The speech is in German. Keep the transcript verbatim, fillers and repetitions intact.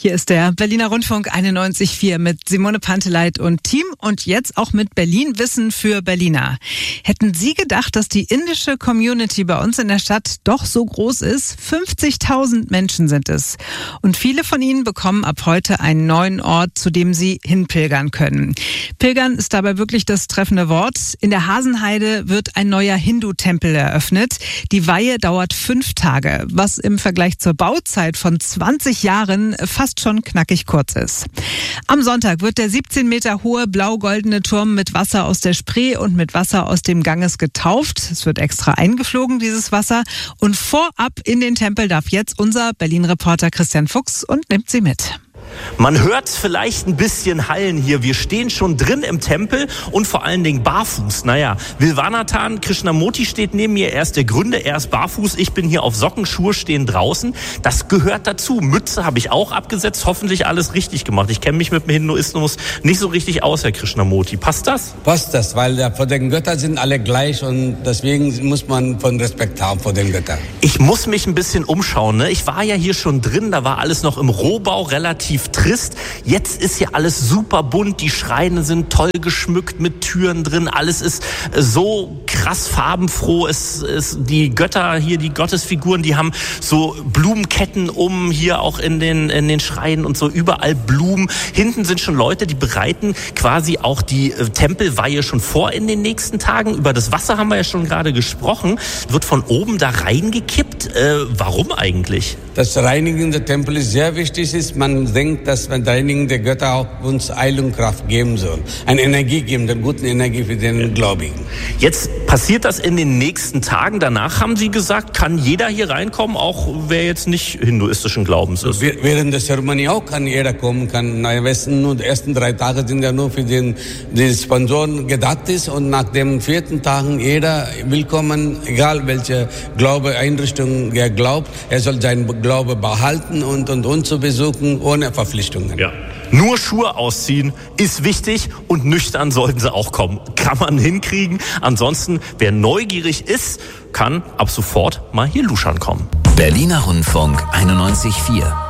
Hier ist der Berliner Rundfunk einundneunzig Komma vier mit Simone Panteleit und Team und jetzt auch mit Berlin-Wissen für Berliner. Hätten Sie gedacht, dass die indische Community bei uns in der Stadt doch so groß ist? fünfzigtausend Menschen sind es. Und viele von ihnen bekommen ab heute einen neuen Ort, zu dem sie hinpilgern können. Pilgern ist dabei wirklich das treffende Wort. In der Hasenheide wird ein neuer Hindu-Tempel eröffnet. Die Weihe dauert fünf Tage, was im Vergleich zur Bauzeit von zwanzig Jahren fast schon knackig kurz ist. Am Sonntag wird der siebzehn Meter hohe blau-goldene Turm mit Wasser aus der Spree und mit Wasser aus dem Ganges getauft. Es wird extra eingeflogen, dieses Wasser. Und vorab in den Tempel darf jetzt unser Berlin-Reporter Christian Fuchs und nimmt Sie mit. Man hört vielleicht ein bisschen Hallen hier. Wir stehen schon drin im Tempel und vor allen Dingen barfuß. Naja, Vilvanathan Krishnamurti steht neben mir. Er ist der Gründer, er ist barfuß. Ich bin hier auf Socken, Schuhe stehen draußen. Das gehört dazu. Mütze habe ich auch abgesetzt. Hoffentlich alles richtig gemacht. Ich kenne mich mit dem Hinduismus nicht so richtig aus, Herr Krishnamurti. Passt das? Passt das, weil ja, vor den Göttern sind alle gleich und deswegen muss man von Respekt haben vor den Göttern. Ich muss mich ein bisschen umschauen. Ne? Ich war ja hier schon drin. Da war alles noch im Rohbau, relativ trist. Jetzt ist hier alles super bunt. Die Schreine sind toll geschmückt mit Türen drin. Alles ist so krass farbenfroh. Es ist die Götter hier, die Gottesfiguren, die haben so Blumenketten um, hier auch in den, in den Schreinen und so überall Blumen. Hinten sind schon Leute, die bereiten quasi auch die äh, Tempelweihe schon vor in den nächsten Tagen. Über das Wasser haben wir ja schon gerade gesprochen. Wird von oben da reingekippt. Äh, warum eigentlich? Das Reinigen der Tempel ist sehr wichtig. Ist. Man denkt, dass das Reinigen der Götter auch uns Eilung, Kraft geben soll. Eine Energie geben, eine gute Energie für den Gläubigen. Jetzt passiert das in den nächsten Tagen. Danach haben Sie gesagt, kann jeder hier reinkommen, auch wer jetzt nicht hinduistischen Glaubens ist. Während der Zeremonie auch kann jeder kommen. Kann, am besten nur die ersten drei Tage sind ja nur für den, die Sponsoren gedacht ist und nach den vierten Tagen jeder willkommen, egal welche Glaube, Einrichtung er glaubt. Er soll seinen Glaube behalten und, und uns zu besuchen ohne Verpflichtungen. Ja. Nur Schuhe ausziehen ist wichtig und nüchtern sollten sie auch kommen. Kann man hinkriegen. Ansonsten, wer neugierig ist, kann ab sofort mal hier luschern kommen. Berliner Rundfunk einundneunzig Komma vier